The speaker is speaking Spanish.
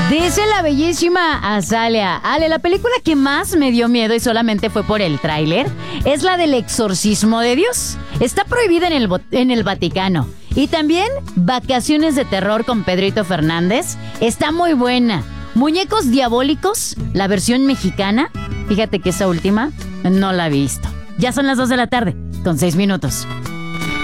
Dice la bellísima Azalea: Ale, la película que más me dio miedo y solamente fue por el tráiler es la del exorcismo de Dios. Está prohibida en el Vaticano. Y también Vacaciones de Terror con Pedrito Fernández. Está muy buena. Muñecos Diabólicos, la versión mexicana. Fíjate que esa última no la he visto. Ya son las 2 de la tarde, con 6 minutos.